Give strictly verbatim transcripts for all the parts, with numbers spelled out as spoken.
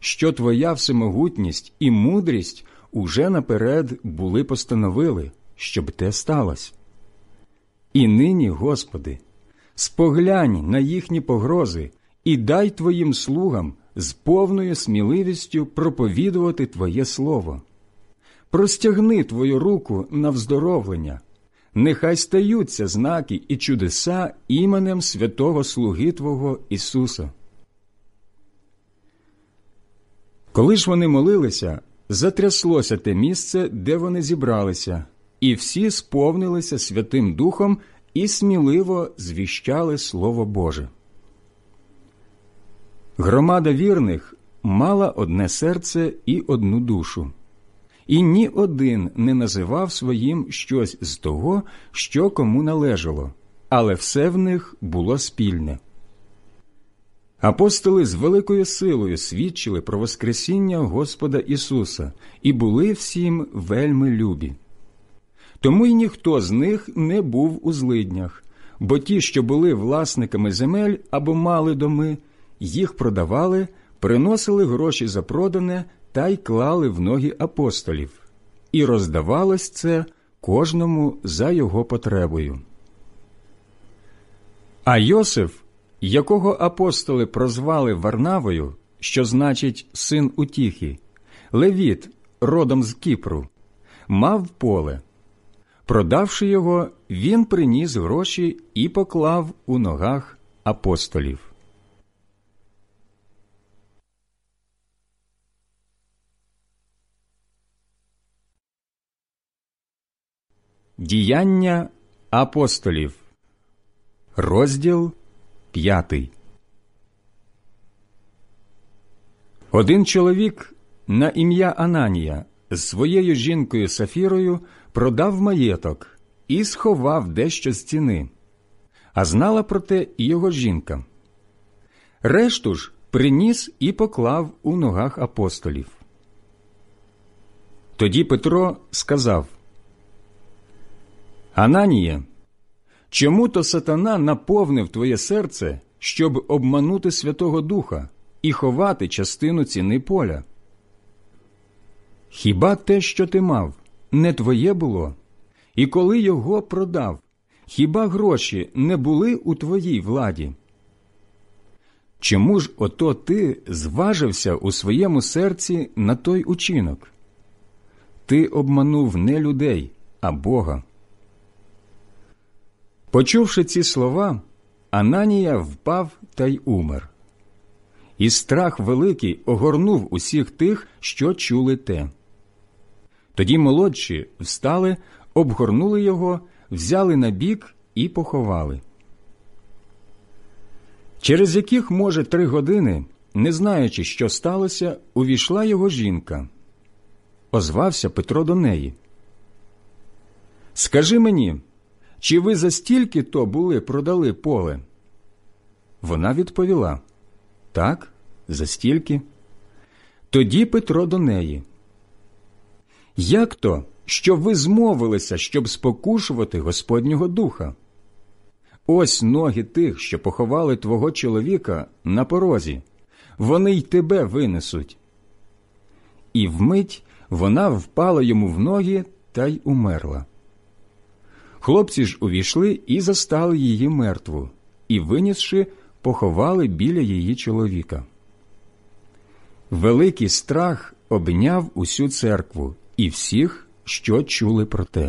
що твоя всемогутність і мудрість уже наперед були постановили, щоб те сталося. І нині, Господи, споглянь на їхні погрози і дай Твоїм слугам з повною сміливістю проповідувати Твоє Слово. Простягни Твою руку на вздоровлення, нехай стаються знаки і чудеса іменем святого слуги Твого Ісуса. Коли ж вони молилися, затряслося те місце, де вони зібралися, і всі сповнилися Святим Духом і сміливо звіщали Слово Боже. Громада вірних мала одне серце і одну душу, і ні один не називав своїм щось з того, що кому належало, але все в них було спільне. Апостоли з великою силою свідчили про воскресіння Господа Ісуса і були всім вельми любі. Тому й ніхто з них не був у злиднях, бо ті, що були власниками земель або мали доми, їх продавали, приносили гроші за продане та й клали в ноги апостолів. І роздавалось це кожному за його потребою. А Йосиф, якого апостоли прозвали Варнавою, що значить «син утіхи», левіт, родом з Кіпру, мав поле. Продавши його, він приніс гроші і поклав у ногах апостолів. Діяння апостолів. Розділ п'ятий. Один чоловік на ім'я Ананія з своєю жінкою Сафірою продав маєток і сховав дещо з ціни, а знала про те і його жінка. Решту ж приніс і поклав у ногах апостолів. Тоді Петро сказав: «Ананіє, чому то сатана наповнив твоє серце, щоб обманути Святого Духа і ховати частину ціни поля? Хіба те, що ти мав, не твоє було? І коли його продав, хіба гроші не були у твоїй владі? Чому ж ото ти зважився у своєму серці на той учинок? Ти обманув не людей, а Бога». Почувши ці слова, Ананія впав та й умер. І страх великий огорнув усіх тих, що чули те. Тоді молодші встали, обгорнули його, взяли на бік і поховали. Через яких, може, три години, не знаючи, що сталося, увійшла його жінка. Озвався Петро до неї: «Скажи мені, чи ви за стільки-то були продали поле?» Вона відповіла: «Так, за стільки». Тоді Петро до неї: «Як то, що ви змовилися, щоб спокушувати Господнього Духа? Ось ноги тих, що поховали твого чоловіка, на порозі, вони й тебе винесуть». І вмить вона впала йому в ноги та й умерла. Хлопці ж увійшли і застали її мертву, і, винісши, поховали біля її чоловіка. Великий страх обняв усю церкву і всіх, що чули про те.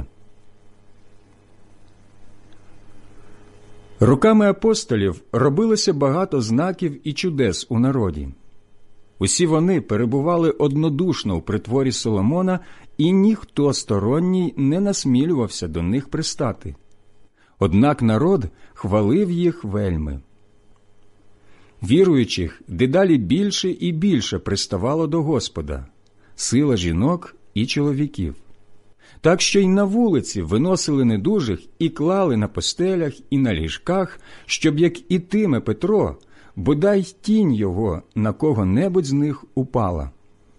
Руками апостолів робилося багато знаків і чудес у народі. Усі вони перебували однодушно у притворі Соломона, і ніхто сторонній не насмілювався до них пристати. Однак народ хвалив їх вельми. Віруючих дедалі більше і більше приставало до Господа, сила жінок і чоловіків. Так що й на вулиці виносили недужих і клали на постелях і на ліжках, щоб, як ітиме Петро, бодай тінь його на кого-небудь з них упала.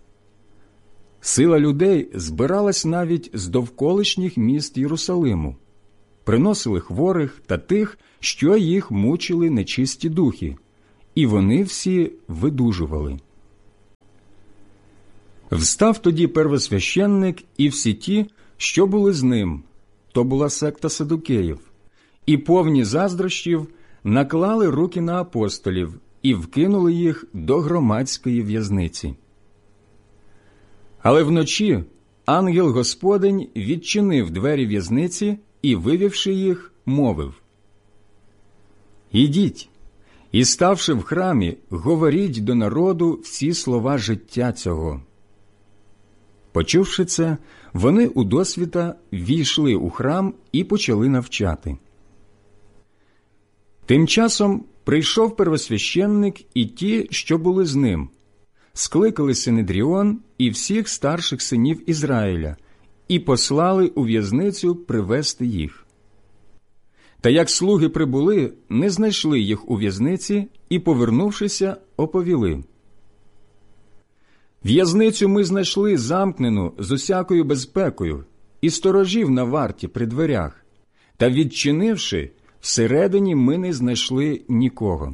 Сила людей збиралась навіть з довколишніх міст Єрусалиму. Приносили хворих та тих, що їх мучили нечисті духи, і вони всі видужували. Встав тоді первосвященник і всі ті, що були з ним, то була секта садукеїв, і повні заздрощів наклали руки на апостолів і вкинули їх до громадської в'язниці. Але вночі ангел Господень відчинив двері в'язниці і, вивівши їх, мовив: «Ідіть, і, ставши в храмі, говоріть до народу всі слова життя цього». Почувши це, вони удосвіта війшли у храм і почали навчати. Тим часом прийшов первосвященник і ті, що були з ним, скликали Синедріон і всіх старших синів Ізраїля і послали у в'язницю привести їх. Та як слуги прибули, не знайшли їх у в'язниці і, повернувшися, оповіли: «В'язницю ми знайшли замкнену з усякою безпекою і сторожів на варті при дверях, та, відчинивши, всередині ми не знайшли нікого».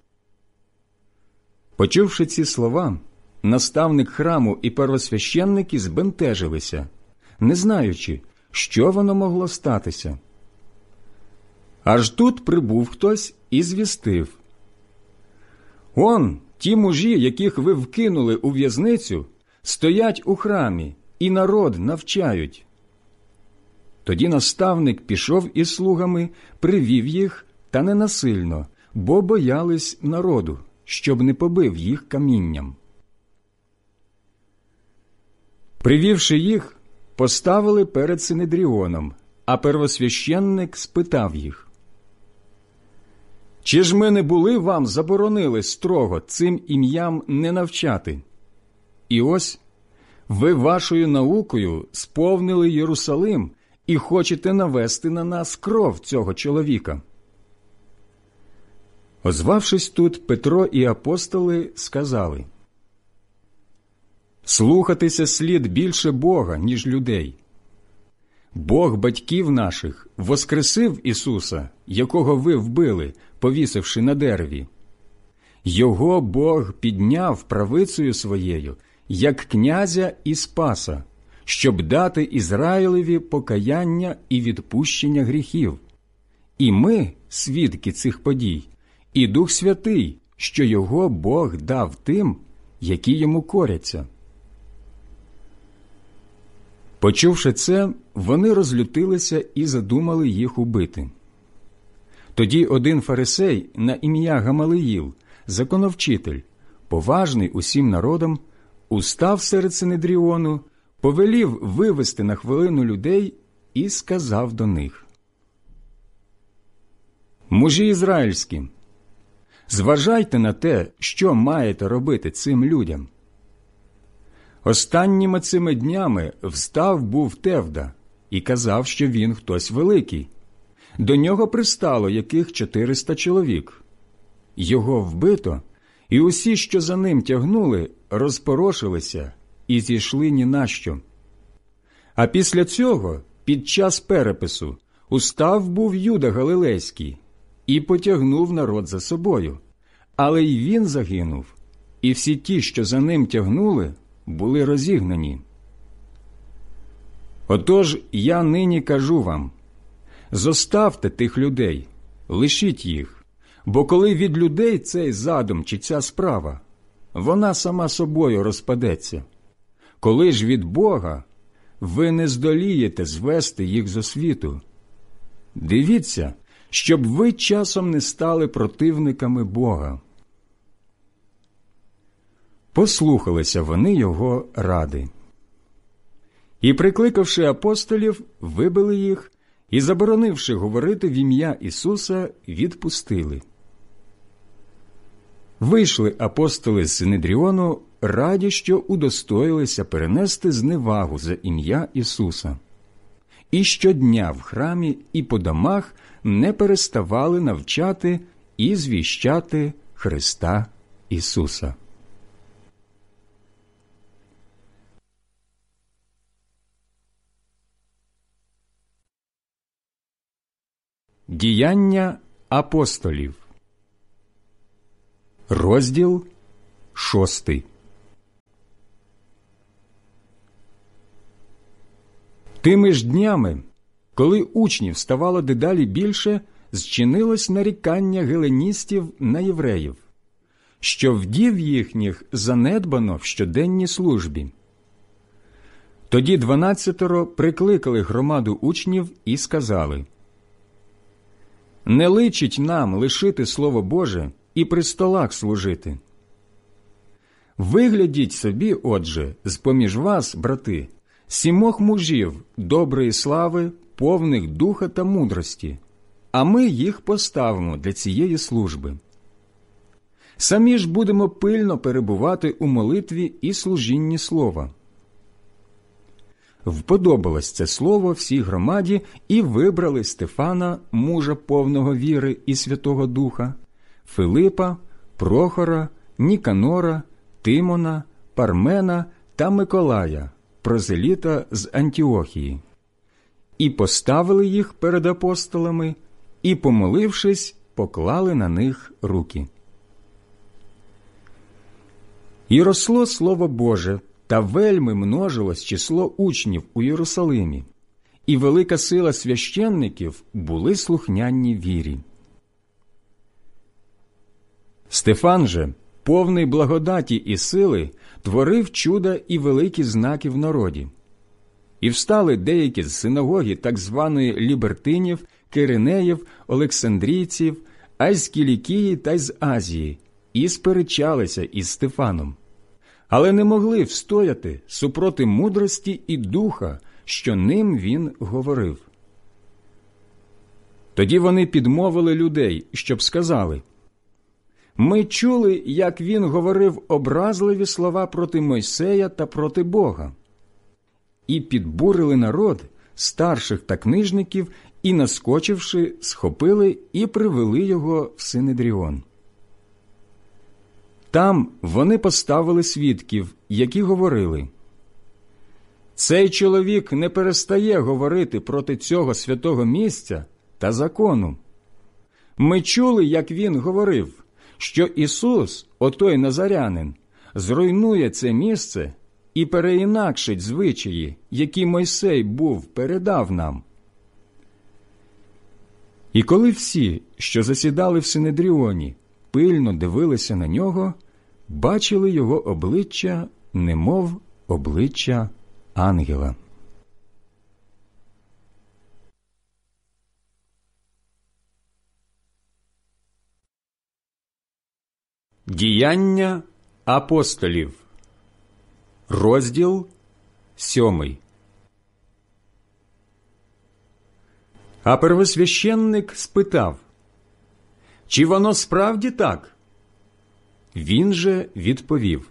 Почувши ці слова, наставник храму і первосвященники збентежилися, не знаючи, що воно могло статися. Аж тут прибув хтось і звістив: «Он, ті мужі, яких ви вкинули у в'язницю, стоять у храмі і народ навчають». Тоді наставник пішов із слугами, привів їх, та не насильно, бо боялись народу, щоб не побив їх камінням. Привівши їх, поставили перед Синедріоном, а первосвященник спитав їх: «Чи ж ми не були вам заборонили строго цим ім'ям не навчати? І ось ви вашою наукою сповнили Єрусалим і хочете навести на нас кров цього чоловіка». Озвавшись тут, Петро і апостоли сказали: «Слухатися слід більше Бога, ніж людей. Бог батьків наших воскресив Ісуса, якого ви вбили, повісивши на дереві. Його Бог підняв правицею своєю, як князя і спаса, щоб дати Ізраїлеві покаяння і відпущення гріхів. І ми, свідки цих подій, і Дух Святий, що його Бог дав тим, які йому коряться». Почувши це, вони розлютилися і задумали їх убити. Тоді один фарисей на ім'я Гамалиїл, законовчитель, поважний усім народом, устав серед Синедріону, повелів вивести на хвилину людей і сказав до них: «Мужі ізраїльські, зважайте на те, що маєте робити цим людям. Останніми цими днями встав був Тевда і казав, що він хтось великий. До нього пристало яких чотириста чоловік. Його вбито, і усі, що за ним тягнули, розпорошилися і зійшли ні на що. А після цього, під час перепису, устав був Юда Галилейський і потягнув народ за собою. Але й він загинув, і всі ті, що за ним тягнули, були розігнані. Отож я нині кажу вам: зоставте тих людей, лишіть їх, бо коли від людей цей задум чи ця справа, вона сама собою розпадеться. Коли ж від Бога, ви не здолієте звести їх зо світу. Дивіться, щоб ви часом не стали противниками Бога». Послухалися вони його ради. І, прикликавши апостолів, вибили їх і, заборонивши говорити в ім'я Ісуса, відпустили. Вийшли апостоли з Синедріону, раді, що удостоїлися перенести зневагу за ім'я Ісуса. І щодня в храмі і по домах не переставали навчати і звіщати Христа Ісуса. Діяння апостолів. Розділ шостий. Тими ж днями, коли учнів ставало дедалі більше, зчинилось нарікання геленістів на євреїв, що вдів їхніх занедбано в щоденній службі. Тоді дванадцятеро прикликали громаду учнів і сказали: «Не личить нам лишити Слово Боже і при столах служити. Виглядіть собі, отже, з-поміж вас, брати, сімох мужів доброї слави, повних духа та мудрості, а ми їх поставимо для цієї служби. Самі ж будемо пильно перебувати у молитві і служінні слова». Вподобалось це слово всій громаді, і вибрали Стефана, мужа повного віри і Святого Духа, Филипа, Прохора, Ніканора, Тимона, Пармена та Миколая, прозеліта з Антіохії. І поставили їх перед апостолами, і, помолившись, поклали на них руки. І росло Слово Боже, та вельми множилось число учнів у Єрусалимі, і велика сила священників були слухняні вірі. Стефан же, повний благодаті і сили, творив чуда і великі знаки в народі. І встали деякі з синагоги так званої лібертинів, киринеїв, олександрійців, а й з Кілікії та й з Азії, і сперечалися із Стефаном. Але не могли встояти супроти мудрості і духа, що ним він говорив. Тоді вони підмовили людей, щоб сказали: «Ми чули, як він говорив образливі слова проти Мойсея та проти Бога». І підбурили народ, старших та книжників, і, наскочивши, схопили і привели його в Синедріон. Там вони поставили свідків, які говорили: «Цей чоловік не перестає говорити проти цього святого місця та закону. Ми чули, як він говорив, що Ісус, отой Назарянин, зруйнує це місце і переінакшить звичаї, які Мойсей був передав нам». І коли всі, що засідали в Синедріоні, пильно дивилися на нього, бачили його обличчя, немов обличчя ангела. Діяння апостолів. Розділ сьомий. А первосвященник спитав: «Чи воно справді так?» Він же відповів: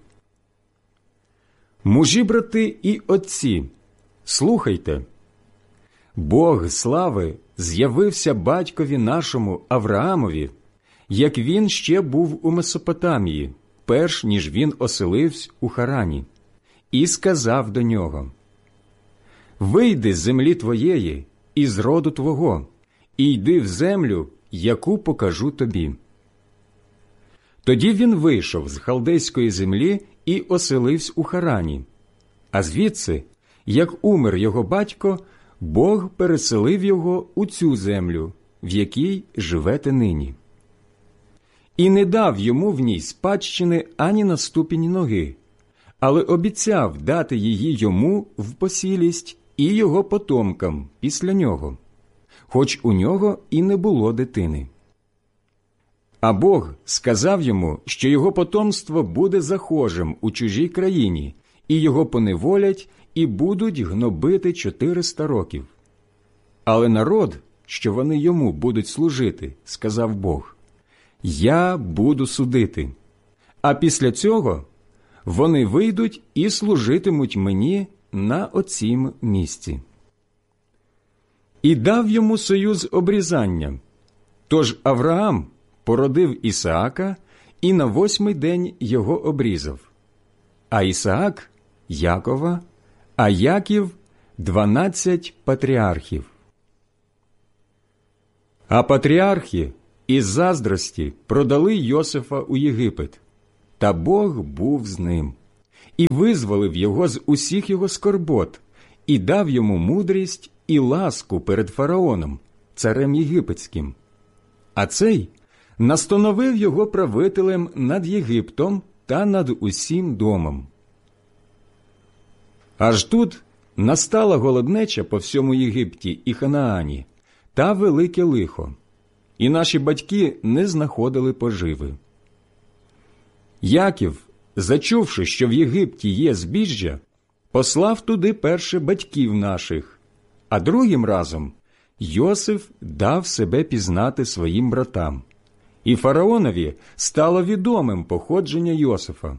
«Мужі, брати і отці, слухайте. Бог слави з'явився батькові нашому Авраамові, як він ще був у Месопотамії, перш ніж він оселився у Харані, і сказав до нього: «Вийди з землі твоєї і з роду твого, і йди в землю, яку покажу тобі». Тоді він вийшов з халдейської землі і оселився у Харані, а звідси, як умер його батько, Бог переселив його у цю землю, в якій живете нині. І не дав йому в ній спадщини ані на ступінь ноги, але обіцяв дати її йому в посілість і його потомкам після нього, хоч у нього і не було дитини. А Бог сказав йому, що його потомство буде захожим у чужій країні, і його поневолять, і будуть гнобити чотириста років. Але народ, що вони йому будуть служити, сказав Бог, я буду судити, а після цього вони вийдуть і служитимуть мені на оцім місці. І дав йому союз обрізання. Тож Авраам породив Ісаака і на восьмий день його обрізав, а Ісаак – Якова, а Яків – дванадцять патріархів. А патріархи із заздрості продали Йосифа у Єгипет, та Бог був з ним, і визволив його з усіх його скорбот, і дав йому мудрість і ласку перед фараоном, царем єгипетським. А цей настановив його правителем над Єгиптом та над усім домом. Аж тут настала голоднеча по всьому Єгипті і Ханаані, та велике лихо, і наші батьки не знаходили поживи. Яків, зачувши, що в Єгипті є збіжжя, послав туди перше батьків наших, а другим разом Йосиф дав себе пізнати своїм братам, і фараонові стало відомим походження Йосифа.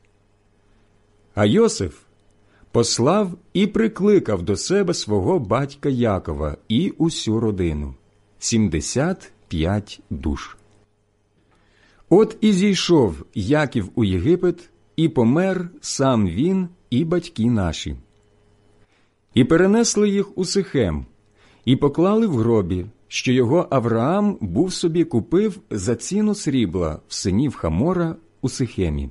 А Йосиф послав і прикликав до себе свого батька Якова і усю родину – сімдесят п'ять душ. От і зійшов Яків у Єгипет, і помер сам він і батьки наші. І перенесли їх у Сихем, і поклали в гробі, що його Авраам був собі купив за ціну срібла в синів Хамора у Сихемі.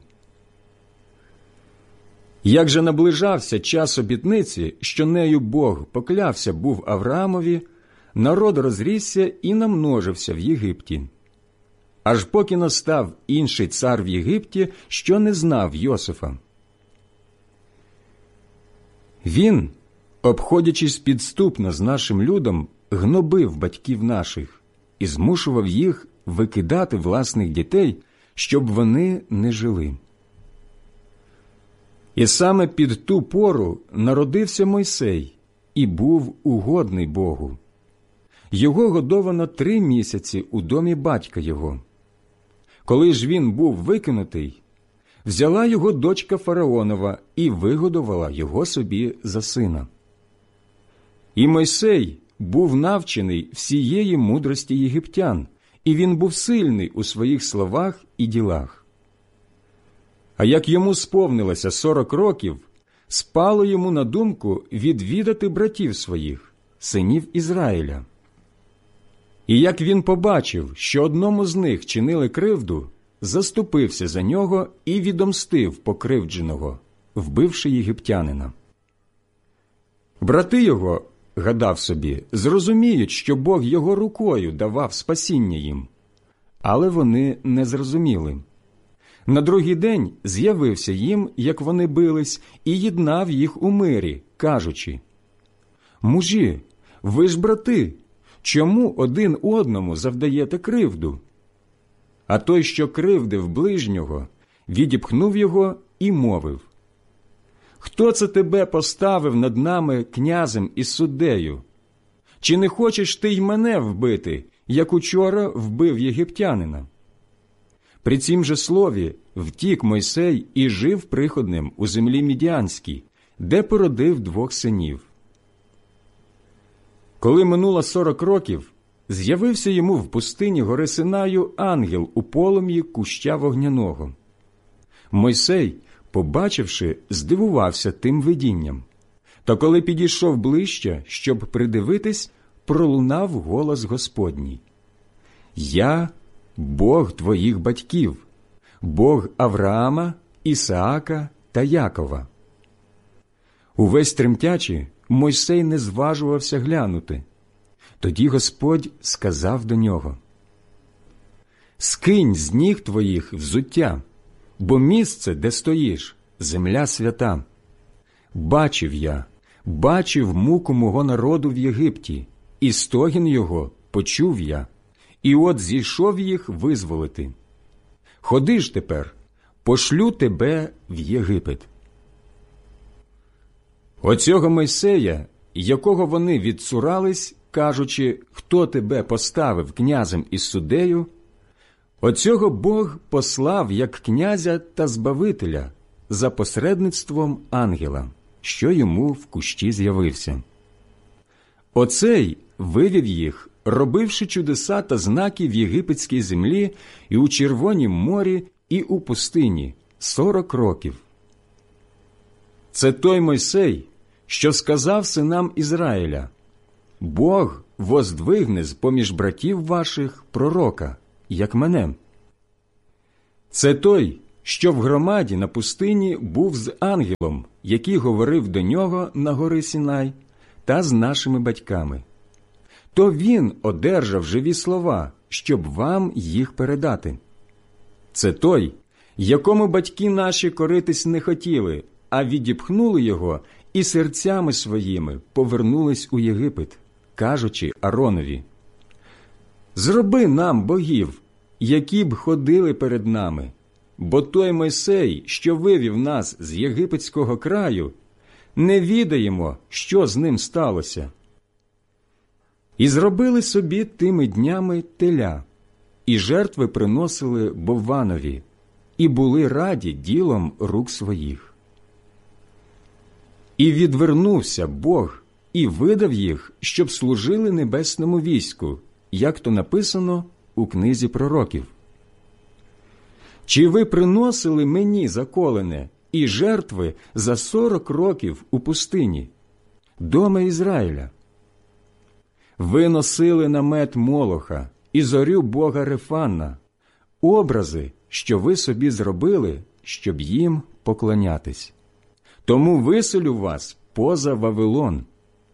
Як же наближався час обітниці, що нею Бог поклявся був Авраамові, народ розрісся і намножився в Єгипті. Аж поки настав інший цар в Єгипті, що не знав Йосифа. Він, обходячись підступно з нашим людом, гнобив батьків наших і змушував їх викидати власних дітей, щоб вони не жили. І саме під ту пору народився Мойсей і був угодний Богу. Його годовано три місяці у домі батька його. Коли ж він був викинутий, взяла його дочка фараонова і вигодувала його собі за сина. І Мойсей був навчений всієї мудрості єгиптян, і він був сильний у своїх словах і ділах. А як йому сповнилося сорок років, спало йому на думку відвідати братів своїх, синів Ізраїля. І як він побачив, що одному з них чинили кривду, заступився за нього і відомстив покривдженого, вбивши єгиптянина. Брати його, гадав собі, зрозуміють, що Бог його рукою давав спасіння їм. Але вони не зрозуміли. На другий день з'явився їм, як вони бились, і єднав їх у мирі, кажучи: «Мужі, ви ж брати, чому один одному завдаєте кривду?» А той, що кривдив ближнього, відіпхнув його і мовив: «Хто це тебе поставив над нами князем і суддею? Чи не хочеш ти й мене вбити, як учора вбив єгиптянина?» При цім же слові втік Мойсей і жив приходним у землі Мідіанській, де породив двох синів. Коли минуло сорок років, з'явився йому в пустині гори Синаю ангел у полум'ї куща вогняного. Мойсей, побачивши, здивувався тим видінням. Та коли підійшов ближче, щоб придивитись, пролунав голос Господній: «Я – Бог твоїх батьків, Бог Авраама, Ісаака та Якова». Увесь тремтячи, Мойсей не зважувався глянути. Тоді Господь сказав до нього: «Скинь з ніг твоїх взуття, бо місце, де стоїш, земля свята. Бачив я, бачив муку мого народу в Єгипті, і стогін його почув я, і от зійшов їх визволити. Ходи ж тепер, пошлю тебе в Єгипет». Оцього Мойсея, якого вони відцурались, кажучи: «Хто тебе поставив князем і суддею?», оцього Бог послав як князя та збавителя за посередництвом ангела, що йому в кущі з'явився. Оцей вивів їх, робивши чудеса та знаки в єгипетській землі і у Червонім морі, і у пустині сорок років. Це той Мойсей, що сказав синам Ізраїля: «Бог воздвигне з-поміж братів ваших пророка, як мене». Це той, що в громаді на пустині був з ангелом, який говорив до нього на гори Сінай, та з нашими батьками. То він одержав живі слова, щоб вам їх передати. Це той, якому батьки наші коритись не хотіли, а відіпхнули його і серцями своїми повернулись у Єгипет, кажучи Аронові: «Зроби нам богів, які б ходили перед нами, бо той Мойсей, що вивів нас з єгипетського краю, не відаємо, що з ним сталося». І зробили собі тими днями теля, і жертви приносили Бовванові, і були раді ділом рук своїх. І відвернувся Бог, і видав їх, щоб служили небесному війську, як то написано у книзі пророків. «Чи ви приносили мені заколене і жертви за сорок років у пустині, доме Ізраїля? Ви носили намет Молоха і зорю бога Рефана, образи, що ви собі зробили, щоб їм поклонятись. Тому виселю вас поза Вавилон».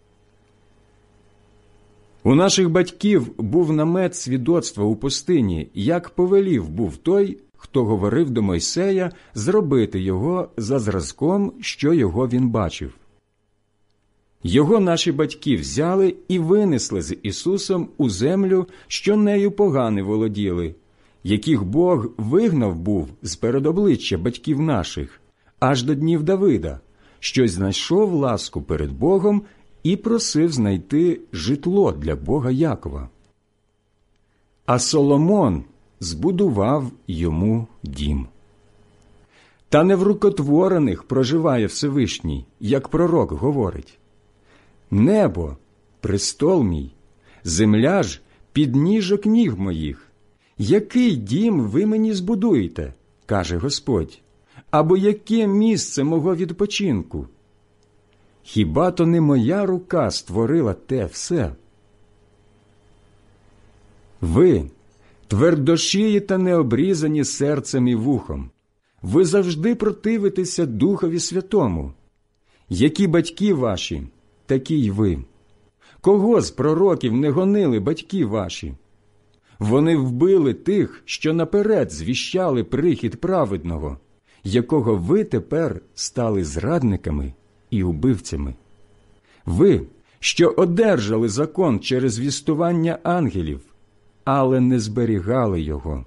У наших батьків був намет свідоцтва у пустині, як повелів був той, хто говорив до Мойсея зробити його за зразком, що його він бачив. Його наші батьки взяли і винесли з Ісусом у землю, що нею погани володіли, яких Бог вигнав був з перед обличчя батьків наших, аж до днів Давида, що знайшов ласку перед Богом і просив знайти житло для Бога Якова. А Соломон збудував йому дім. Та не в рукотворених проживає Всевишній, як пророк говорить: «Небо – престол мій, земля ж – підніжок ніг моїх. Який дім ви мені збудуєте, – каже Господь, – або яке місце мого відпочинку? Хіба то не моя рука створила те все? Ви – твердошиї та необрізані серцем і вухом. Ви завжди противитеся Духові Святому. Які батьки ваші, такі й ви. Кого з пророків не гонили батьки ваші? Вони вбили тих, що наперед звіщали прихід праведного, якого ви тепер стали зрадниками і убивцями. Ви, що одержали закон через звістування ангелів, але не зберігали його».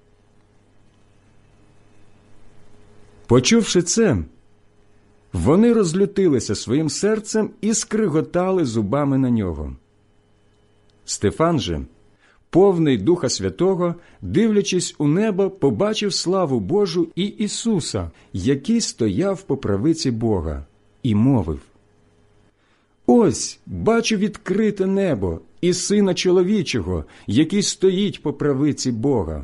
Почувши це, вони розлютилися своїм серцем і скриготали зубами на нього. Стефан же, повний Духа Святого, дивлячись у небо, побачив славу Божу і Ісуса, який стояв по правиці Бога, і мовив: «Ось бачу відкрите небо і Сина Чоловічого, який стоїть по правиці Бога».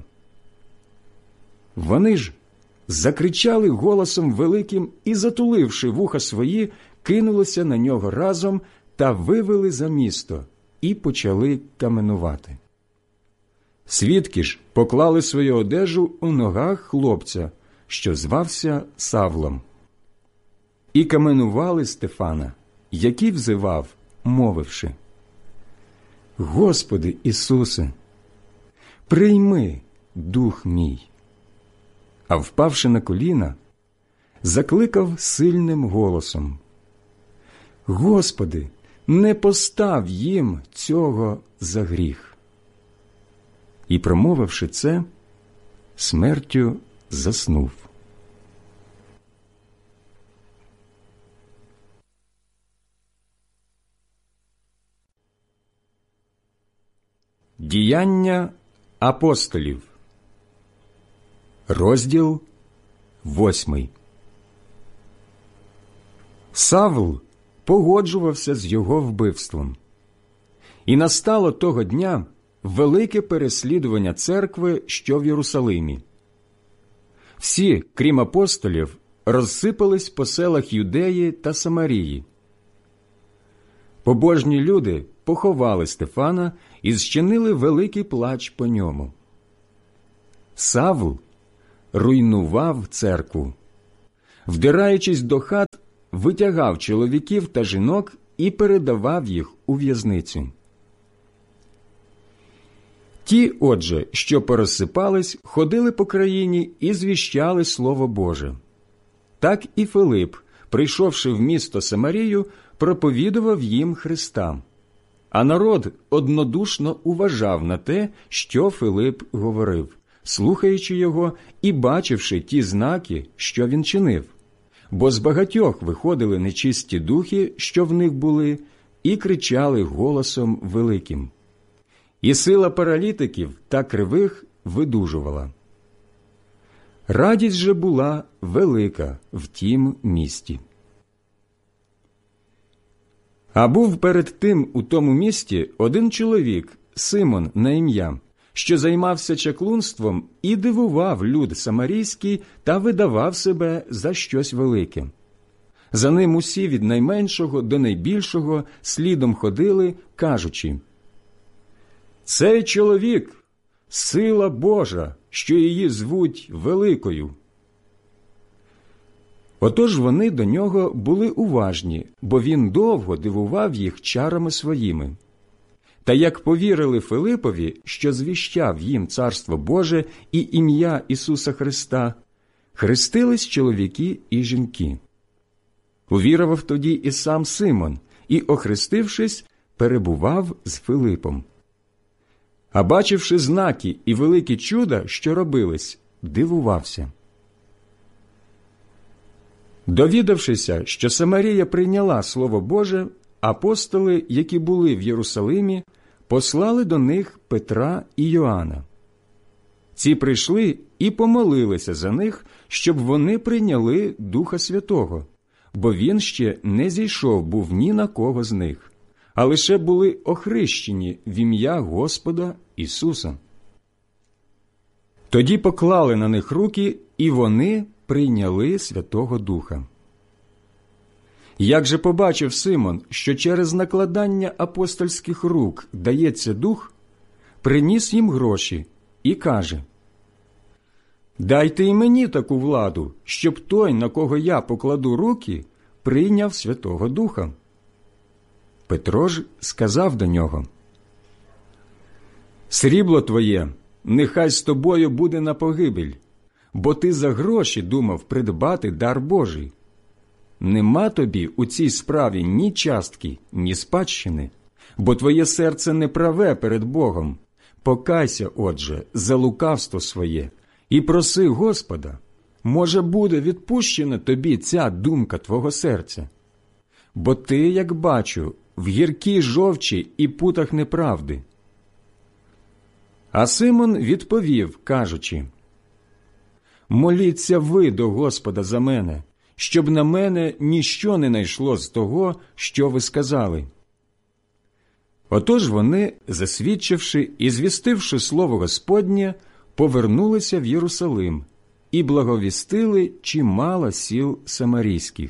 Вони ж закричали голосом великим і, затуливши вуха свої, кинулися на нього разом та вивели за місто і почали каменувати. Свідки ж поклали свою одежу у ногах хлопця, що звався Савлом, і каменували Стефана, який взивав, мовивши: «Господи Ісусе, прийми дух мій». А впавши на коліна, закликав сильним голосом: «Господи, не постав їм цього за гріх». І, промовивши це, смертю заснув. Діяння апостолів, розділ восьмий. Савл погоджувався з його вбивством. І настало того дня велике переслідування церкви, що в Єрусалимі. Всі, крім апостолів, розсипались по селах Юдеї та Самарії. Побожні люди поховали Стефана і зчинили великий плач по ньому. Савл руйнував церкву. Вдираючись до хат, витягав чоловіків та жінок і передавав їх у в'язницю. Ті, отже, що порозсипались, ходили по країні і звіщали Слово Боже. Так і Филип, прийшовши в місто Самарію, проповідував їм Христа. А народ однодушно уважав на те, що Филип говорив, слухаючи його і бачивши ті знаки, що він чинив. Бо з багатьох виходили нечисті духи, що в них були, і кричали голосом великим. І сила паралітиків та кривих видужувала. Радість же була велика в тім місті. А був перед тим у тому місті один чоловік, Симон на ім'я, що займався чаклунством і дивував люд самарійський та видавав себе за щось велике. За ним усі від найменшого до найбільшого слідом ходили, кажучи: «Цей чоловік – сила Божа, що її звуть Великою». Отож вони до нього були уважні, бо він довго дивував їх чарами своїми. Та як повірили Филипові, що звіщав їм Царство Боже і ім'я Ісуса Христа, хрестились чоловіки і жінки. Увірував тоді і сам Симон, і, охрестившись, перебував з Филипом. А бачивши знаки і великі чуда, що робились, дивувався. Довідавшися, що Самарія прийняла Слово Боже, апостоли, які були в Єрусалимі, послали до них Петра і Йоанна. Ці прийшли і помолилися за них, щоб вони прийняли Духа Святого, бо він ще не зійшов був ні на кого з них, а лише були охрещені в ім'я Господа Ісуса. Тоді поклали на них руки, і вони прийняли Святого Духа. Як же побачив Симон, що через накладання апостольських рук дається Дух, приніс їм гроші і каже: «Дайте і мені таку владу, щоб той, на кого я покладу руки, прийняв Святого Духа». Петро ж сказав до нього: «Срібло твоє нехай з тобою буде на погибель, бо ти за гроші думав придбати дар Божий. Нема тобі у цій справі ні частки, ні спадщини, бо твоє серце неправе перед Богом. Покайся, отже, за лукавство своє і проси Господа, може, буде відпущена тобі ця думка твого серця. Бо ти, як бачу, в гіркій жовчі і путах неправди». А Симон відповів, кажучи: «Моліться ви до Господа за мене, щоб на мене ніщо не найшло з того, що ви сказали». Отож вони, засвідчивши і звістивши слово Господнє, повернулися в Єрусалим і благовістили чимало сіл самарійських.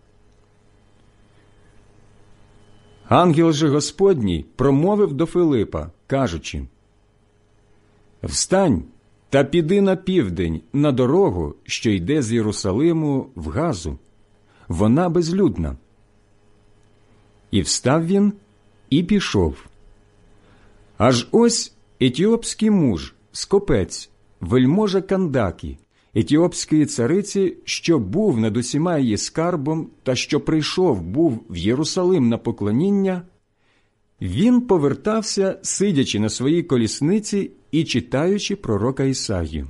Ангел же Господній промовив до Филипа, кажучи: «Встань та піди на південь на дорогу, що йде з Єрусалиму в Газу. Вона безлюдна». І встав він і пішов. Аж ось етіопський муж, скопець, вельможа Кандакі, етіопської цариці, що був над усіма її скарбом та що прийшов був в Єрусалим на поклоніння, він повертався, сидячи на своїй колісниці і читаючи пророка Ісаїю.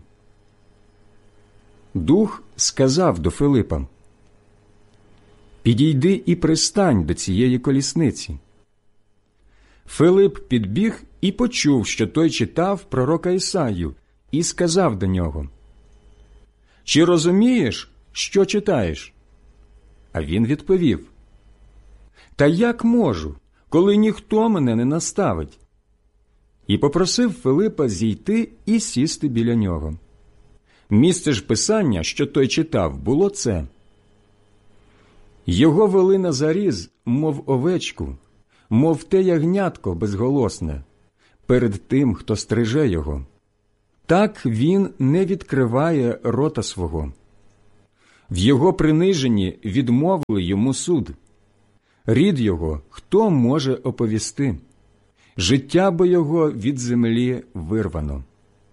Дух сказав до Филипа: «Підійди і пристань до цієї колісниці». Филип підбіг і почув, що той читав пророка Ісаїю, і сказав до нього: «Чи розумієш, що читаєш?» А він відповів: «Та як можу, коли ніхто мене не наставить?» І попросив Филипа зійти і сісти біля нього. Місце ж писання, що той читав, було це: «Його вели на заріз, мов овечку, мов те ягнятко безголосне, перед тим, хто стриже його. так він не відкриває рота свого. В його приниженні відмовили йому суд. Рід його хто може оповісти? Життя бо його від землі вирвано.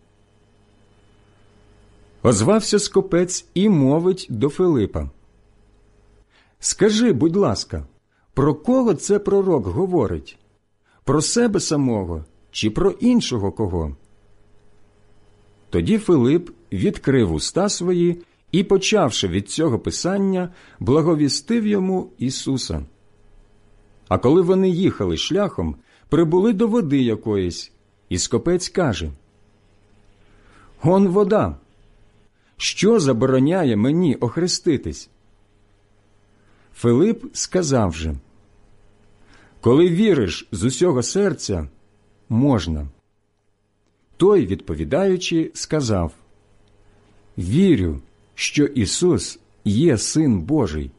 Озвався скопець і мовить до Филипа: «Скажи, будь ласка, про кого це пророк говорить? Про себе самого чи про іншого кого?» Тоді Филип відкрив уста свої і, почавши від цього писання, благовістив йому Ісуса. А коли вони їхали шляхом, прибули до води якоїсь, і скопець каже: «Он вода! Що забороняє мені охреститись?» Филип сказав же: «Коли віриш з усього серця, можна». Той, відповідаючи, сказав: «Вірю, що Ісус є Син Божий».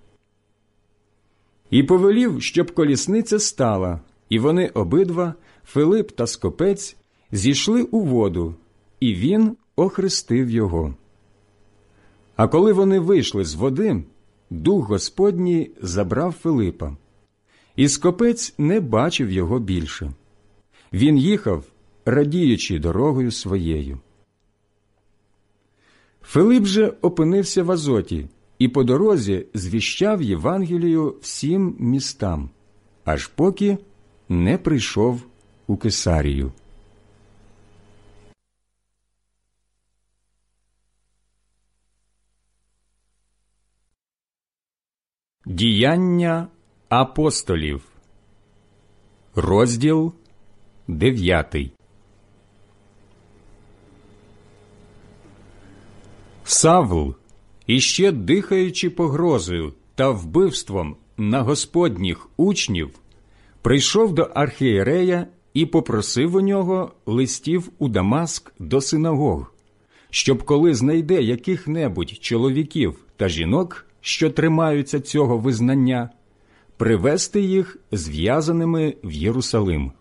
І повелів, щоб колісниця стала, і вони обидва, Филип та скопець, зійшли у воду, і він охрестив його. А коли вони вийшли з води, Дух Господній забрав Филипа, і скопець не бачив його більше. Він їхав, радіючи дорогою своєю. Филип же опинився в Азоті і по дорозі звіщав Євангелію всім містам, аж поки не прийшов у Кесарію. Діяння апостолів, розділ дев'ятий. Савл, іще дихаючи погрозою та вбивством на Господніх учнів, прийшов до архієрея і попросив у нього листів у Дамаск до синагог, щоб коли знайде яких-небудь чоловіків та жінок, що тримаються цього визнання, привести їх зв'язаними в Єрусалим.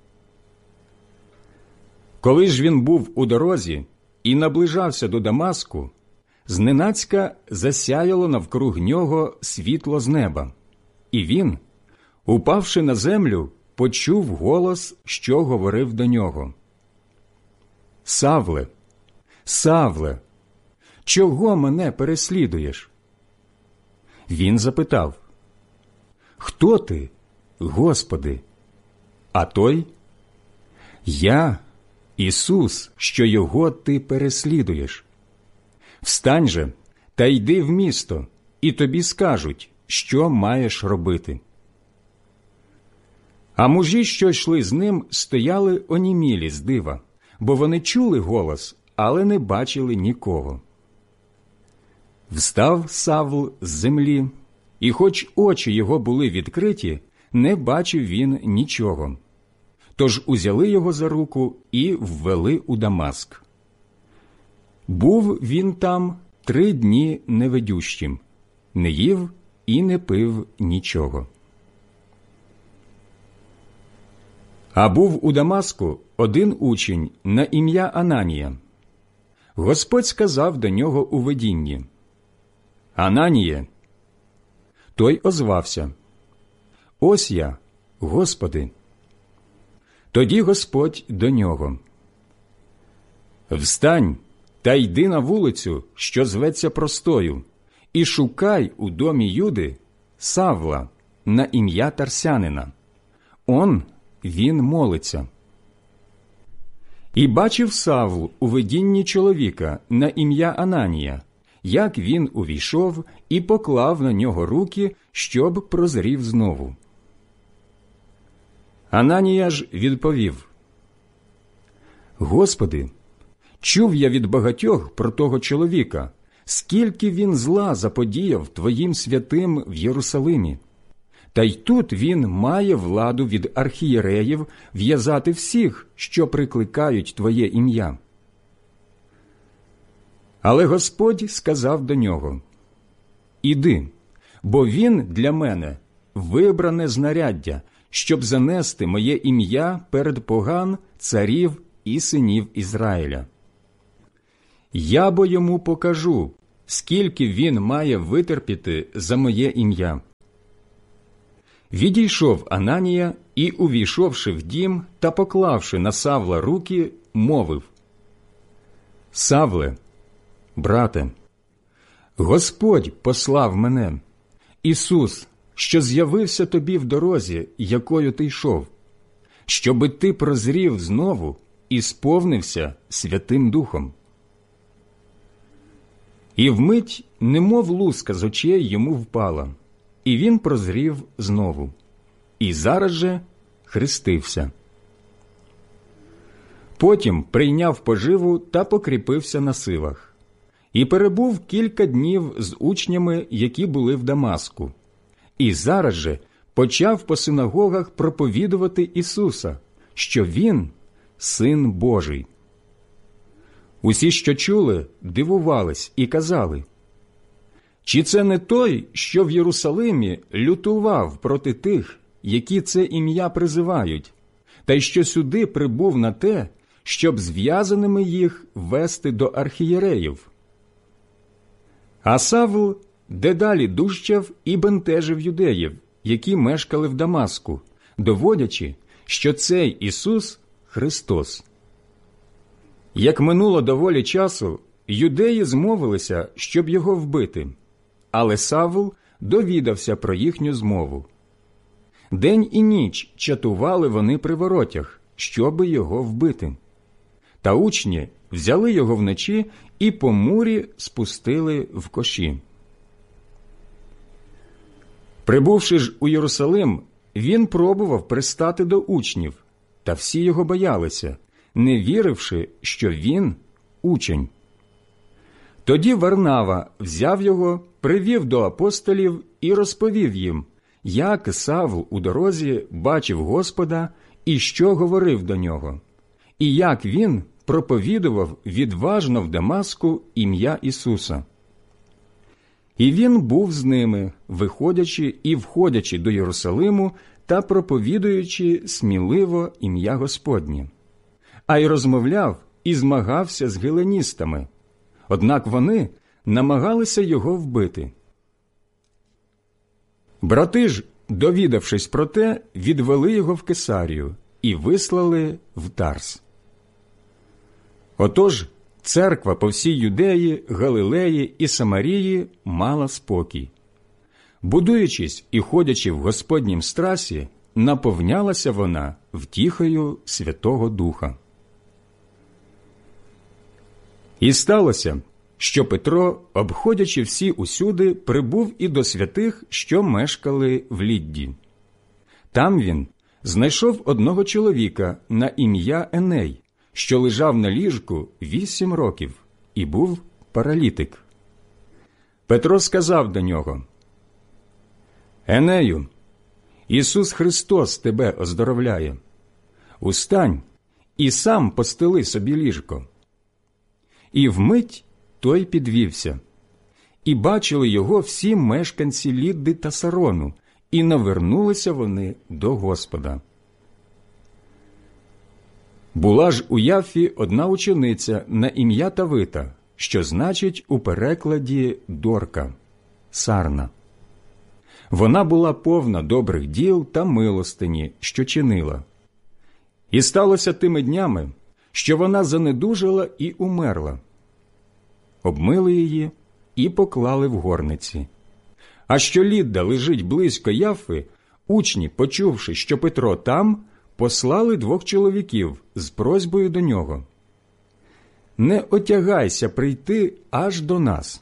Коли ж він був у дорозі і наближався до Дамаску, зненацька засяяло навкруг нього світло з неба, і він, упавши на землю, почув голос, що говорив до нього: «Савле, Савле, чого мене переслідуєш?» Він запитав: «Хто ти, Господи?» А той: «Я Ісус, що його ти переслідуєш. Встань же та йди в місто, і тобі скажуть, що маєш робити». А мужі, що йшли з ним, стояли онімілі з дива, бо вони чули голос, але не бачили нікого. Встав Савл з землі, і хоч очі його були відкриті, не бачив він нічого. Тож узяли його за руку і ввели у Дамаск. Був він там три дні невидющим, не їв і не пив нічого. А був у Дамаску один учень на ім'я Ананія. Господь сказав до нього у видінні: «Ананіє!» Той озвався: «Ось я, Господи». Тоді Господь до нього: «Встань та йди на вулицю, що зветься Простою, і шукай у домі Юди Савла на ім'я Тарсянина. Он він молиться». І бачив Савл у видінні чоловіка на ім'я Ананія, як він увійшов і поклав на нього руки, щоб прозрів знову. Ананія ж відповів: «Господи, чув я від багатьох про того чоловіка, скільки він зла заподіяв Твоїм святим в Єрусалимі. Та й тут він має владу від архієреїв в'язати всіх, що прикликають Твоє ім'я». Але Господь сказав до нього: «Іди, бо він для мене вибране знаряддя, щоб занести моє ім'я перед поган, царів і синів Ізраїля. Я бо йому покажу, скільки він має витерпіти за моє ім'я». Відійшов Ананія і, увійшовши в дім та поклавши на Савла руки, мовив: «Савле, брате, Господь послав мене, Ісус, що з'явився тобі в дорозі, якою ти йшов, щоби ти прозрів знову і сповнився Святим Духом». І вмить, немов луска з очей йому впала, і він прозрів знову, і зараз же хрестився. Потім прийняв поживу та покріпився на силах, і перебув кілька днів з учнями, які були в Дамаску, і зараз же почав по синагогах проповідувати Ісуса, що Він – Син Божий. Усі, що чули, дивувались і казали: «Чи це не той, що в Єрусалимі лютував проти тих, які це ім'я призивають, та й що сюди прибув на те, щоб зв'язаними їх вести до архієреїв?» А Савл дедалі дужчав і бентежив юдеїв, які мешкали в Дамаску, доводячи, що цей Ісус – Христос. Як минуло доволі часу, юдеї змовилися, щоб його вбити, але Савл довідався про їхню змову. День і ніч чатували вони при воротях, щоби його вбити. Та учні взяли його вночі і по мурі спустили в коші. Прибувши ж у Єрусалим, він пробував пристати до учнів, та всі його боялися, не віривши, що він – учень. Тоді Варнава взяв його, привів до апостолів і розповів їм, як Савл у дорозі бачив Господа і що говорив до нього, і як він проповідував відважно в Дамаску ім'я Ісуса. І він був з ними, виходячи і входячи до Єрусалиму та проповідуючи сміливо ім'я Господнє. А й розмовляв і змагався з геленістами, однак вони намагалися його вбити. Брати ж, довідавшись про те, відвели його в Кесарію і вислали в Тарс. Отож, церква по всій Юдеї, Галилеї і Самарії мала спокій. Будуючись і ходячи в Господнім страсі, наповнялася вона втіхою Святого Духа. І сталося, що Петро, обходячи всі усюди, прибув і до святих, що мешкали в Лідді. Там він знайшов одного чоловіка на ім'я Еней, що лежав на ліжку вісім років і був паралітик. Петро сказав до нього: «Енею, Ісус Христос тебе оздоровляє. Устань і сам постели собі ліжко». І вмить той підвівся. І бачили його всі мешканці Лідди та Сарону, і навернулися вони до Господа. Була ж у Яффі одна учениця на ім'я Тавита, що значить у перекладі Дорка, Сарна. Вона була повна добрих діл та милостині, що чинила. І сталося тими днями, що вона занедужала і умерла. Обмили її і поклали в горниці. А що Лідда лежить близько Яффи, учні, почувши, що Петро там, послали двох чоловіків з просьбою до нього: «Не отягайся прийти аж до нас».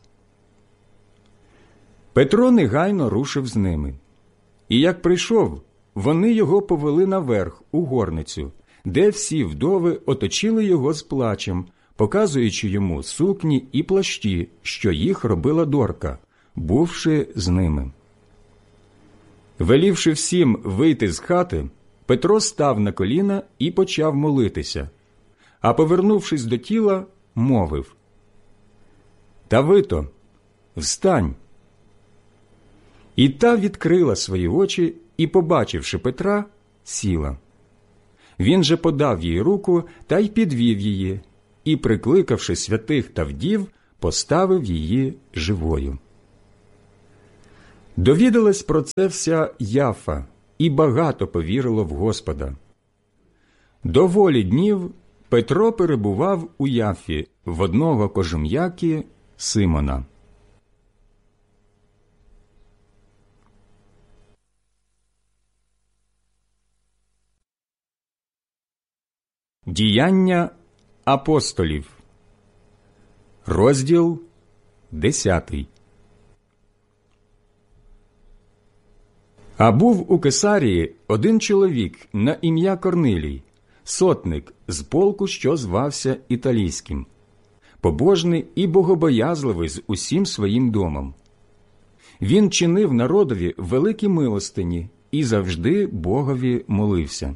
Петро негайно рушив з ними. І як прийшов, вони його повели наверх у горницю, де всі вдови оточили його з плачем, показуючи йому сукні і плащі, що їх робила Дорка, бувши з ними. Велівши всім вийти з хати, Петро став на коліна і почав молитися, а, повернувшись до тіла, мовив: «Тавито, встань!» І та відкрила свої очі і, побачивши Петра, сіла. Він же подав їй руку та й підвів її, і, прикликавши святих та вдів, поставив її живою. Довідалась про це вся Яфа, і багато повірило в Господа. Доволі днів Петро перебував у Яфі в одного кожум'яки Симона. Діяння апостолів, розділ десятий. А був у Кесарії один чоловік на ім'я Корнилій, сотник з полку, що звався Італійським, побожний і богобоязливий з усім своїм домом. Він чинив народові великі милостині і завжди Богові молився.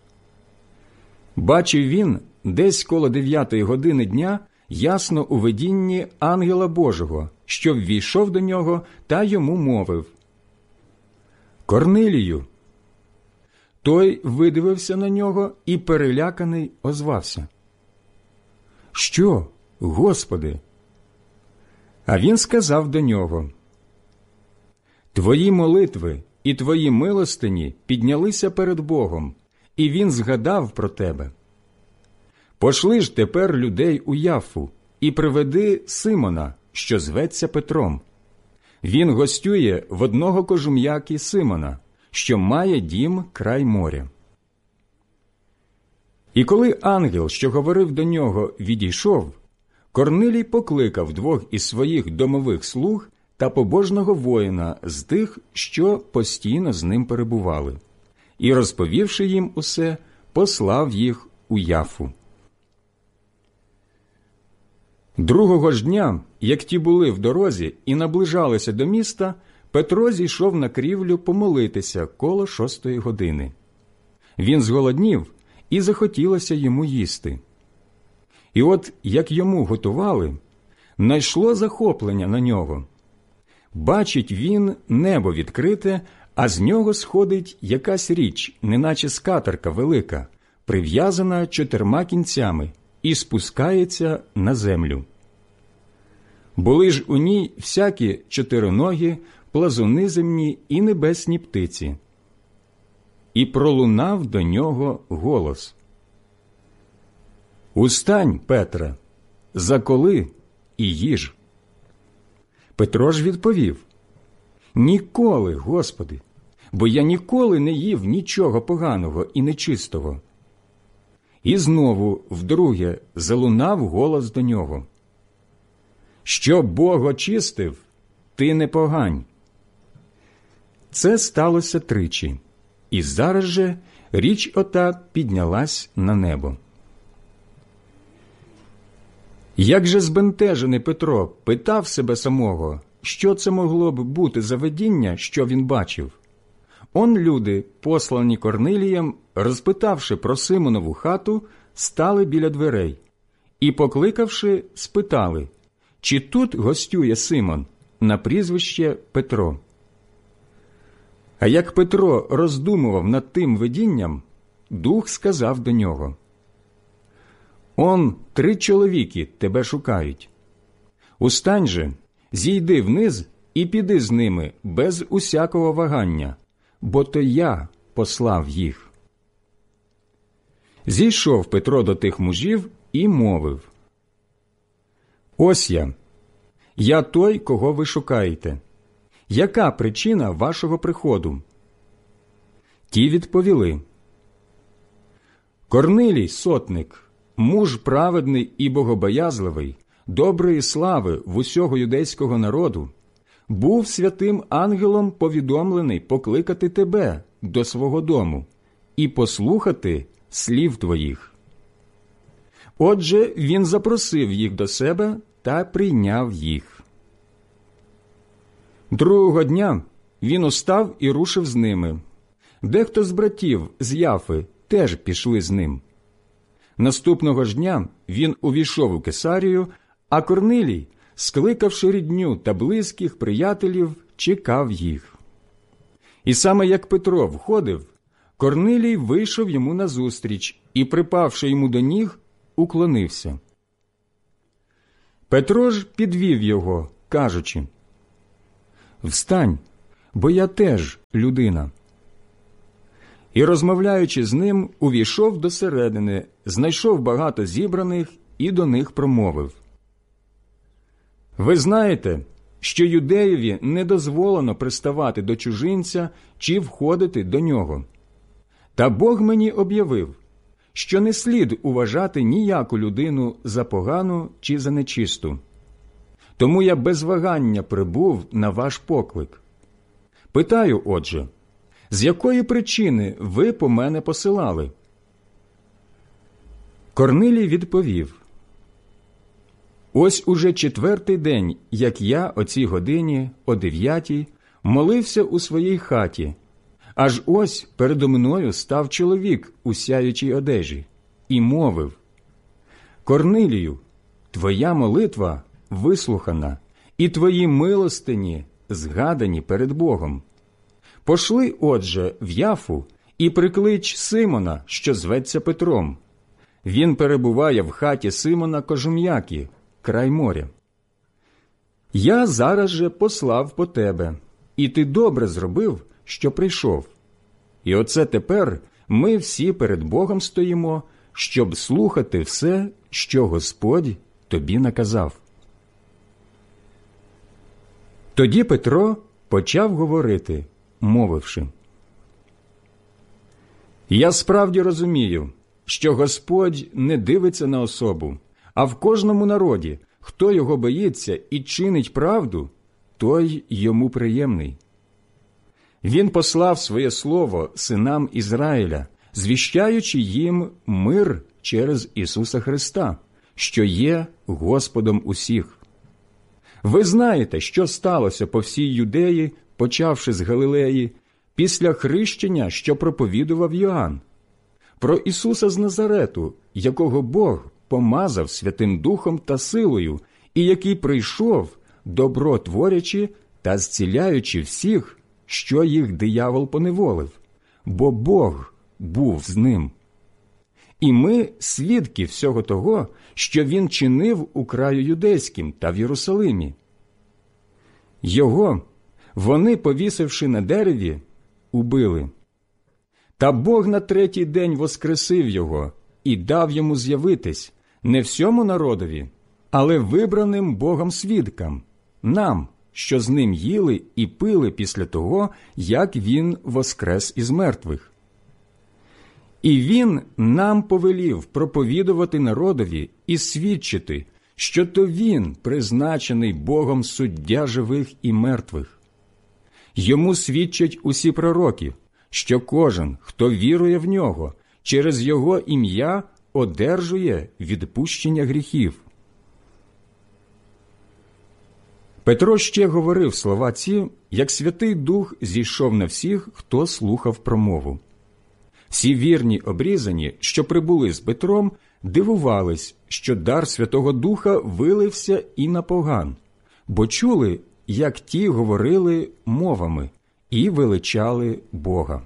Бачив він десь коло дев'ятої години дня ясно у видінні ангела Божого, що ввійшов до нього та йому мовив: «Корнилію!» Той видивився на нього і переляканий озвався: «Що, Господи?» А він сказав до нього: «Твої молитви і твої милостині піднялися перед Богом, і він згадав про тебе. Пошли ж тепер людей у Яфу і приведи Симона, що зветься Петром. Він гостює в одного кожум'яки Симона, що має дім край моря». І коли ангел, що говорив до нього, відійшов, Корнилій покликав двох із своїх домових слуг та побожного воїна з тих, що постійно з ним перебували, і, розповівши їм усе, послав їх у Яфу. Другого ж дня, як ті були в дорозі і наближалися до міста, Петро зійшов на крівлю помолитися коло шостої години. Він зголоднів, і захотілося йому їсти. І от, як йому готували, найшло захоплення на нього. Бачить він небо відкрите, а з нього сходить якась річ, неначе скатерка велика, прив'язана чотирма кінцями, і спускається на землю. Були ж у ній всякі чотириногі, плазуни земні і небесні птиці. І пролунав до нього голос: «Устань, Петре, заколи і їж». Петро ж відповів: «Ніколи, Господи, бо я ніколи не їв нічого поганого і нечистого». І знову вдруге залунав голос до нього: «Що Бог очистив, ти не погань». Це сталося тричі, і зараз же річ ота піднялась на небо. Як же збентежений Петро питав себе самого, що це могло б бути за видіння, що він бачив. Он люди, послані Корнилієм, розпитавши про Симонову хату, стали біля дверей і, покликавши, спитали, чи тут гостює Симон, на прізвище Петро. А як Петро роздумував над тим видінням, Дух сказав до нього: «Он три чоловіки тебе шукають. Устань же, зійди вниз і піди з ними без усякого вагання, бо то я послав їх». Зійшов Петро до тих мужів і мовив: «Ось я, я той, кого ви шукаєте. Яка причина вашого приходу?» Ті відповіли: «Корнилій, сотник, муж праведний і богобоязливий, доброї слави в усього юдейського народу, був святим ангелом повідомлений покликати тебе до свого дому і послухати слів твоїх. Отже, він запросив їх до себе та прийняв їх. Другого дня він устав і рушив з ними. Дехто з братів з Яфи теж пішли з ним. Наступного ж дня він увійшов у Кесарію, а Корнилій, скликавши рідню та близьких приятелів, чекав їх. І саме як Петро входив, Корнилій вийшов йому назустріч і, припавши йому до ніг, уклонився. Петро ж підвів його, кажучи: «Встань, бо я теж людина». І, розмовляючи з ним, увійшов до середини, знайшов багато зібраних і до них промовив: «Ви знаєте, що юдеєві не дозволено приставати до чужинця чи входити до нього. Та Бог мені об'явив, що не слід уважати ніяку людину за погану чи за нечисту. Тому я без вагання прибув на ваш поклик. Питаю, отже, з якої причини ви по мене посилали?» Корнилій відповів: «Ось уже четвертий день, як я о цій годині, о дев'ятій, молився у своїй хаті, аж ось передо мною став чоловік у сяючій одежі і мовив: Корнилію, твоя молитва вислухана, і твої милостині згадані перед Богом. Пошли, отже, в Яфу і приклич Симона, що зветься Петром. Він перебуває в хаті Симона Кожум'яки, край моря. Я зараз же послав по тебе, і ти добре зробив, що прийшов. І оце тепер ми всі перед Богом стоїмо, щоб слухати все, що Господь тобі наказав». Тоді Петро почав говорити, мовивши: «Я справді розумію, що Господь не дивиться на особу, а в кожному народі, хто його боїться і чинить правду, той йому приємний. Він послав своє слово синам Ізраїля, звіщаючи їм мир через Ісуса Христа, що є Господом усіх. Ви знаєте, що сталося по всій Юдеї, почавши з Галилеї, після хрещення, що проповідував Йоанн, про Ісуса з Назарету, якого Бог помазав Святим Духом та силою, і який прийшов, добро творячи та зціляючи всіх, що їх диявол поневолив, бо Бог був з ним. І ми свідки всього того, що він чинив у краю юдейським та в Єрусалимі. Його вони, повісивши на дереві, убили. Та Бог на третій день воскресив його і дав йому з'явитись не всьому народові, але вибраним Богом свідкам, нам, що з ним їли і пили після того, як він воскрес із мертвих. І він нам повелів проповідувати народові і свідчити, що то він призначений Богом суддя живих і мертвих. Йому свідчать усі пророки, що кожен, хто вірує в нього, через його ім'я одержує відпущення гріхів». Петро ще говорив слова ці, як Святий Дух зійшов на всіх, хто слухав промову. Всі вірні обрізані, що прибули з Петром, дивувались, що дар Святого Духа вилився і на поган, бо чули, як ті говорили мовами і величали Бога.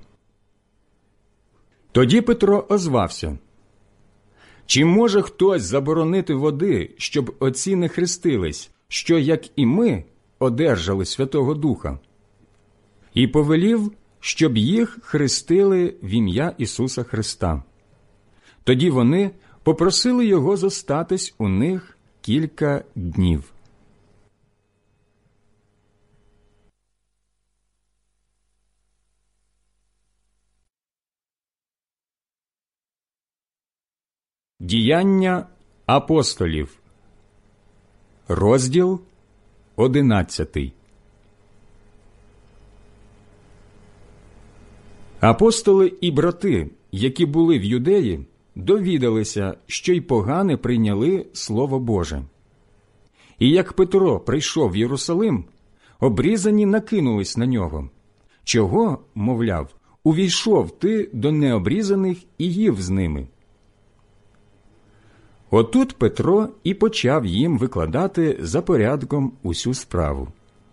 Тоді Петро озвався: «Чи може хтось заборонити води, щоб отці не хрестились, що, як і ми, одержали Святого Духа?» І повелів, щоб їх хрестили в ім'я Ісуса Христа. Тоді вони попросили його зостатись у них кілька днів. Діяння апостолів, розділ одинадцятий. Апостоли і брати, які були в Юдеї, довідалися, що й погани прийняли Слово Боже. І як Петро прийшов в Єрусалим, обрізані накинулись на нього. Чого, мовляв, увійшов ти до необрізаних і їв з ними? Отут Петро і почав їм викладати за порядком усю справу.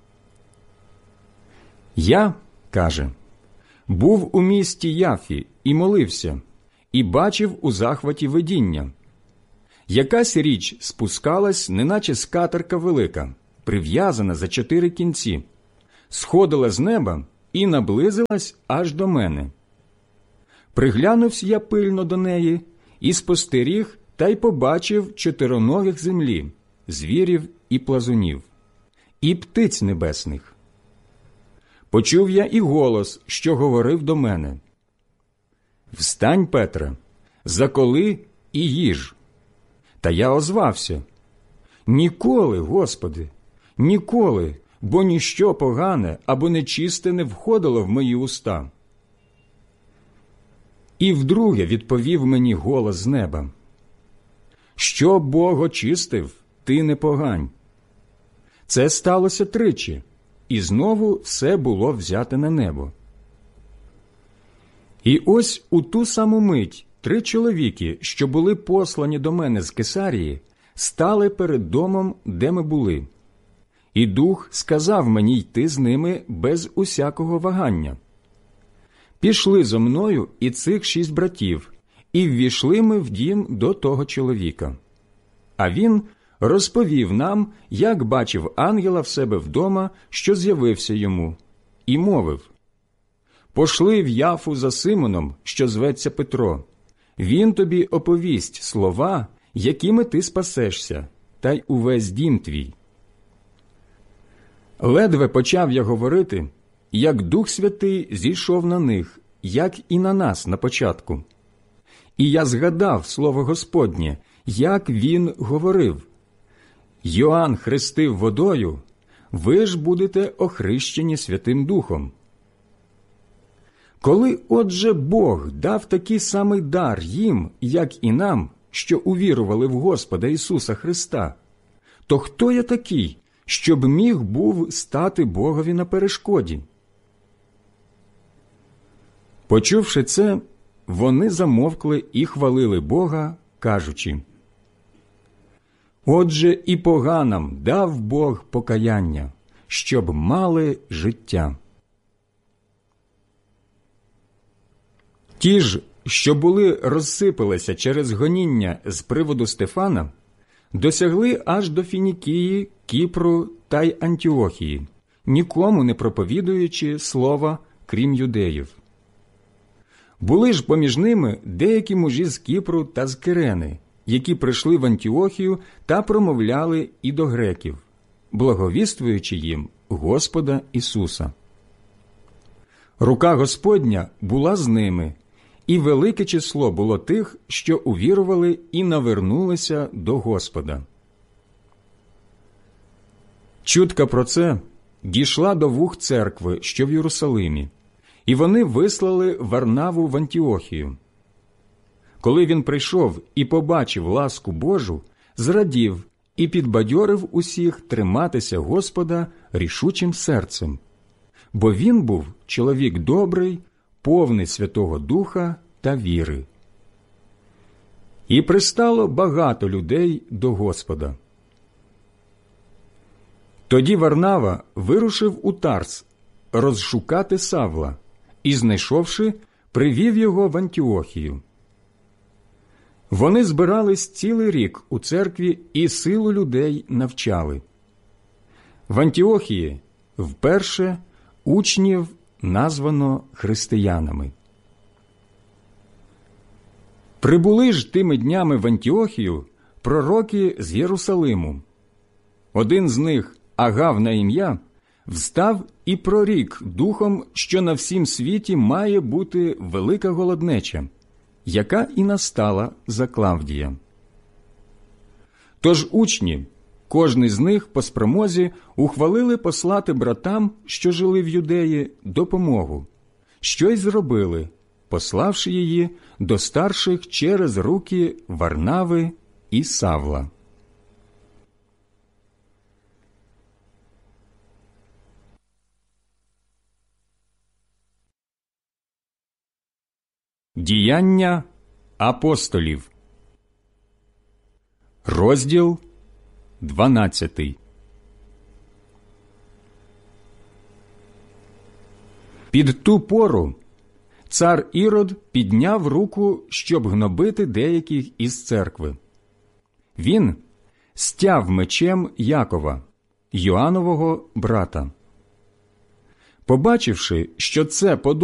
«Я, – каже, – був у місті Яфі і молився, і бачив у захваті видіння. Якась річ спускалась, неначе скатерка велика, прив'язана за чотири кінці, сходила з неба і наблизилась аж до мене. Приглянувся я пильно до неї і спостеріг та й побачив чотироногих землі, звірів і плазунів, і птиць небесних. Почув я і голос, що говорив до мене: «Встань, Петре, заколи і їж». Та я озвався: «Ніколи, Господи, ніколи, бо ніщо погане або нечисте не входило в мої уста». І вдруге відповів мені голос з неба: «Що Бог очистив, ти не погань». Це сталося тричі, і знову все було взяте на небо. І ось у ту саму мить три чоловіки, що були послані до мене з Кесарії, стали перед домом, де ми були. І Дух сказав мені йти з ними без усякого вагання. Пішли зо мною і цих шість братів, і ввійшли ми в дім до того чоловіка. А він розповів нам, як бачив ангела в себе вдома, що з'явився йому, і мовив: «Пошли в Яфу за Симоном, що зветься Петро. Він тобі оповість слова, якими ти спасешся, та й увесь дім твій». Ледве почав я говорити, як Дух Святий зійшов на них, як і на нас на початку. І я згадав слово Господнє, як він говорив: «Йоанн хрестив водою, ви ж будете охрещені Святим Духом». Коли, отже, Бог дав такий самий дар їм, як і нам, що увірували в Господа Ісуса Христа, то хто я такий, щоб міг був стати Богові на перешкоді? Почувши це, вони замовкли і хвалили Бога, кажучи: «Отже, і поганам дав Бог покаяння, щоб мали життя». Ті ж, що були розсипалися через гоніння з приводу Стефана, досягли аж до Фінікії, Кіпру та й Антіохії, нікому не проповідуючи слова, крім юдеїв. Були ж поміж ними деякі мужі з Кіпру та з Кирени, які прийшли в Антіохію та промовляли і до греків, благовіствуючи їм Господа Ісуса. Рука Господня була з ними, і велике число було тих, що увірували і навернулися до Господа. Чутка про це дійшла до вух церкви, що в Єрусалимі, і вони вислали Варнаву в Антіохію. Коли він прийшов і побачив ласку Божу, зрадів і підбадьорив усіх триматися Господа рішучим серцем, бо він був чоловік добрий, повний Святого Духа та віри. І пристало багато людей до Господа. Тоді Варнава вирушив у Тарс розшукати Савла і, знайшовши, привів його в Антіохію. Вони збирались цілий рік у церкві і силу людей навчали. В Антіохії вперше учнів названо християнами. Прибули ж тими днями в Антіохію пророки з Єрусалиму. Один з них, Агав на ім'я, встав і прорік духом, що на всім світі має бути велика голоднеча, яка і настала за Клавдія. Тож учні, кожний з них по спромозі, ухвалили послати братам, що жили в Юдеї, допомогу, що й зробили, пославши її до старших через руки Варнави і Савла. Діяння апостолів. Розділ дванадцятий. Під ту пору цар Ірод підняв руку, щоб гнобити деяких із церкви. Він стяв мечем Якова, Йоанового брата. Побачивши, що це подобається